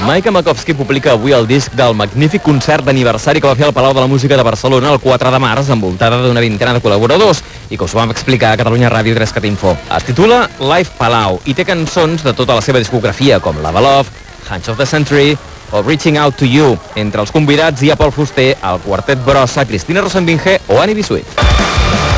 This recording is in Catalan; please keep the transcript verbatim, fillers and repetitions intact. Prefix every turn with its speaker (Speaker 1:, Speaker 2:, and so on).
Speaker 1: Maika Makovsky publica avui el disc del magnífic concert d'aniversari que va fer al Palau de la Música de Barcelona el quatre de març, envoltada d'una vintena de col·laboradors, i que us ho vam explicar a Catalunya Ràdio i tres cat info. Es titula Live Palau i té cançons de tota la seva discografia, com Lava Love, Hunch of the Century o Reaching Out to You. Entre els convidats hi ha Pol Fuster, el Quartet Brossa, Cristina Rosenbinge o Annie B. Sweet.